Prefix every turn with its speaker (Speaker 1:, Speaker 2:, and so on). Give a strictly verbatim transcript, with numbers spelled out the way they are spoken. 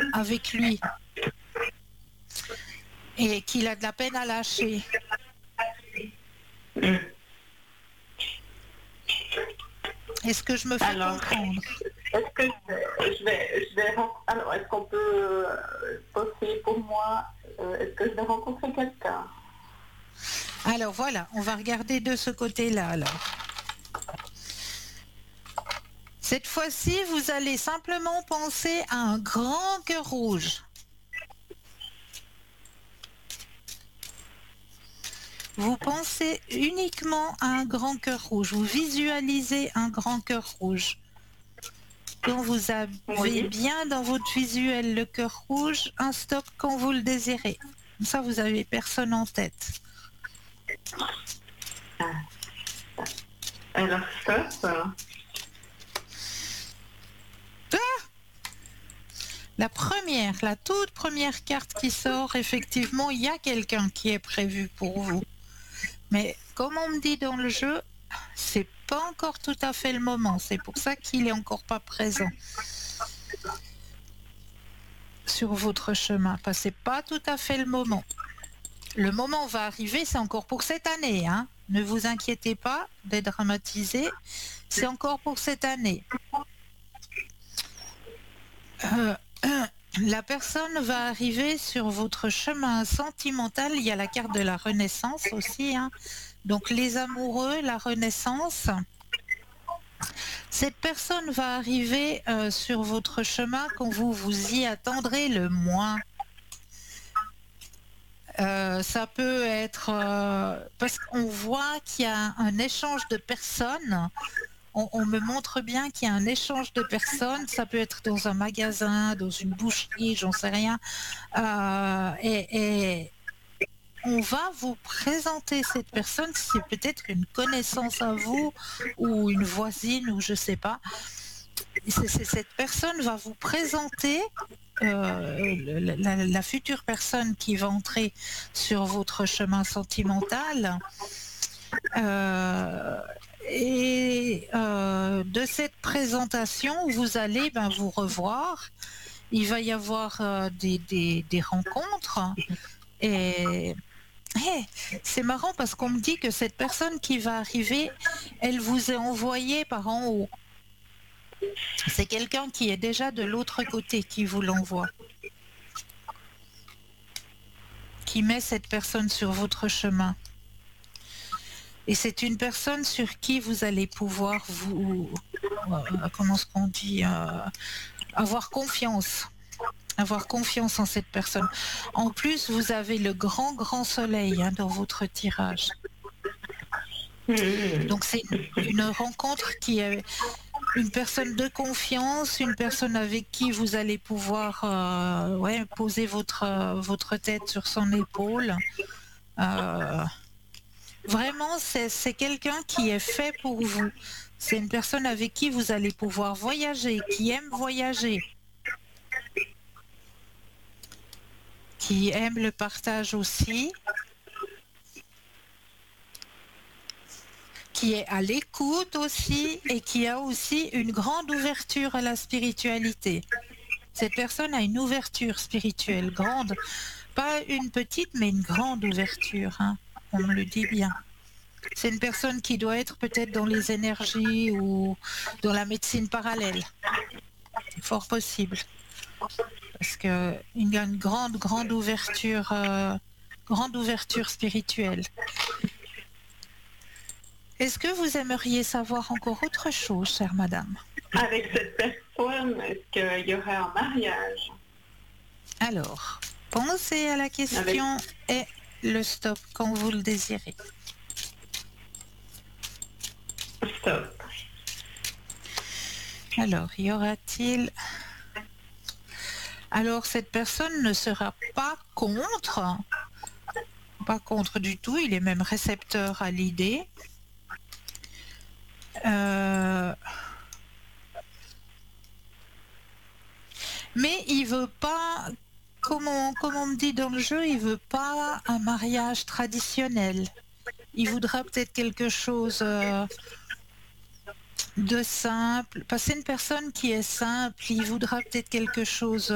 Speaker 1: avec lui et qu'il a de la peine à lâcher.
Speaker 2: Mm.
Speaker 1: Est-ce que je me fais
Speaker 2: Alors,
Speaker 1: comprendre?
Speaker 2: est-ce que je, je vais, je vais, ren- alors, est-ce qu'on peut euh, poser pour moi, euh, est-ce que je vais rencontrer quelqu'un?
Speaker 1: Alors voilà, on va regarder de ce côté-là alors. Cette fois-ci, vous allez simplement penser à un grand cœur rouge. Vous pensez uniquement à un grand cœur rouge. Vous visualisez un grand cœur rouge. Quand vous avez
Speaker 2: Oui.
Speaker 1: bien dans votre visuel le cœur rouge, un stop quand vous le désirez. Comme ça, vous avez personne en tête.
Speaker 2: Alors, stop.
Speaker 1: La première, la toute première carte qui sort, effectivement, il y a quelqu'un qui est prévu pour vous. Mais comme on me dit dans le jeu, c'est pas encore tout à fait le moment. C'est pour ça qu'il est encore pas présent sur votre chemin. Parce que c'est pas tout à fait le moment. Le moment va arriver, c'est encore pour cette année, hein. Ne vous inquiétez pas, dédramatiser. C'est encore pour cette année. Euh, la personne va arriver sur votre chemin sentimental. Il y a la carte de la Renaissance aussi, hein. Donc les amoureux, la Renaissance. Cette personne va arriver euh, sur votre chemin quand vous vous y attendrez le moins. Euh, ça peut être euh, parce qu'on voit qu'il y a un échange de personnes. On, on me montre bien qu'il y a un échange de personnes. Ça peut être dans un magasin, dans une boucherie, j'en sais rien. Euh, et, et on va vous présenter cette personne. C'est peut-être une connaissance à vous ou une voisine ou je sais pas. C'est, c'est, cette personne va vous présenter euh, la, la, la future personne qui va entrer sur votre chemin sentimental. Euh, et euh, de cette présentation, vous allez ben, vous revoir. Il va y avoir euh, des, des, des rencontres. Et hey, c'est marrant parce qu'on me dit que cette personne qui va arriver, elle vous est envoyée par en haut. C'est quelqu'un qui est déjà de l'autre côté qui vous l'envoie, qui met cette personne sur votre chemin. Et c'est une personne sur qui vous allez pouvoir vous, euh, comment est-ce qu'on dit, euh, avoir confiance, avoir confiance en cette personne. En plus, vous avez le grand, grand soleil hein, dans votre tirage.
Speaker 2: Mmh.
Speaker 1: Donc c'est une, une rencontre qui est une personne de confiance, une personne avec qui vous allez pouvoir euh, ouais, poser votre, euh, votre tête sur son épaule. Euh, vraiment, c'est, c'est quelqu'un qui est fait pour vous. C'est une personne avec qui vous allez pouvoir voyager, qui aime voyager, qui aime le partage aussi, qui est à l'écoute aussi et qui a aussi une grande ouverture à la spiritualité. Cette personne a une ouverture spirituelle grande, pas une petite, mais une grande ouverture, hein. On me le dit bien. C'est une personne qui doit être peut-être dans les énergies ou dans la médecine parallèle. Fort possible. Parce qu'il y a une grande, grande ouverture, euh, grande ouverture spirituelle. Est-ce que vous aimeriez savoir encore autre chose, chère madame?
Speaker 2: Avec cette personne, est-ce qu'il y aurait un mariage?
Speaker 1: Alors, pensez à la question Avec... et le stop quand vous le désirez.
Speaker 2: Stop.
Speaker 1: Alors, y aura-t-il... Alors, cette personne ne sera pas contre, pas contre du tout, il est même récepteur à l'idée. Euh... Mais il veut pas, comme on, comme on me dit dans le jeu, il veut pas un mariage traditionnel. Il voudra peut-être quelque chose euh, de simple. Parce que c'est une personne qui est simple, il voudra peut-être quelque chose